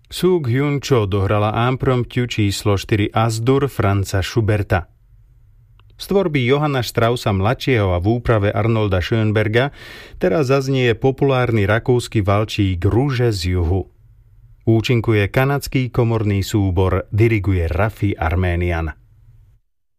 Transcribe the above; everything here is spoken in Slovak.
Suk Hyun Cho dohrala impromptu číslo 4 As-Dur Franza Schuberta. Z tvorby Johanna Straussa mladšieho a v úprave Arnolda Schönberga teraz zaznie populárny rakúsky valčík Rúže z juhu. Účinkuje kanadský komorný súbor, diriguje Rafi Arménian.